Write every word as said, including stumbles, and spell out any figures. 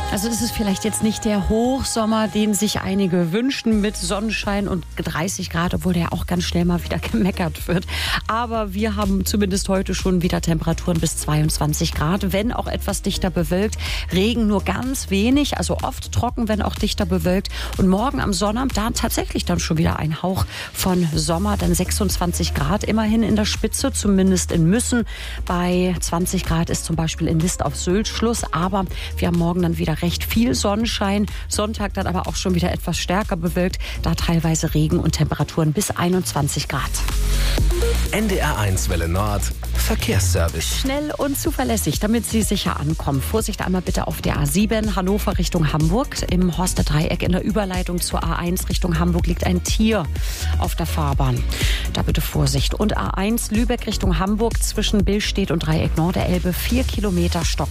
Also es ist vielleicht jetzt nicht der Hochsommer, den sich einige wünschen mit Sonnenschein und dreißig Grad, obwohl der auch ganz schnell mal wieder gemeckert wird. Aber wir haben zumindest heute schon wieder Temperaturen bis zweiundzwanzig Grad, wenn auch etwas dichter bewölkt. Regen nur ganz wenig, also oft trocken, wenn auch dichter bewölkt. Und morgen am Sonnabend, da tatsächlich dann schon wieder ein Hauch von Sommer, dann sechsundzwanzig Grad immerhin in der Spitze, zumindest in Müssen. Bei zwanzig Grad ist zum Beispiel in List auf Sylt Schluss, aber wir haben morgen dann wieder recht viel Sonnenschein. Sonntag dann aber auch schon wieder etwas stärker bewölkt. Da teilweise Regen und Temperaturen bis einundzwanzig Grad. N D R eins Welle Nord Verkehrsservice. Schnell und zuverlässig, damit Sie sicher ankommen. Vorsicht einmal bitte auf der A sieben, Hannover Richtung Hamburg. Im Horster Dreieck in der Überleitung zur A eins Richtung Hamburg liegt ein Tier auf der Fahrbahn. Da bitte Vorsicht. Und A eins Lübeck Richtung Hamburg zwischen Billstedt und Dreieck Nord der Elbe, vier Kilometer Stock.